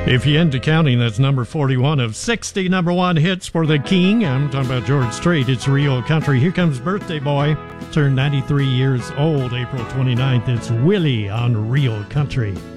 If you into counting, that's number 41 of 60 number one hits for the King. I'm talking about George Strait. It's Real Country. Here comes Birthday Boy. Turned 93 years old April 29th. It's Willie on Real Country.